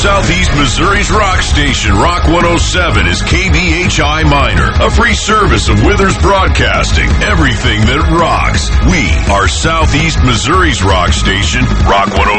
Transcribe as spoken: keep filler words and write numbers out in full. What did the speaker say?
Southeast Missouri's rock station, Rock one oh seven, is K B H I Minor, a free service of Withers Broadcasting. Everything that rocks. We are Southeast Missouri's rock station, Rock one oh seven.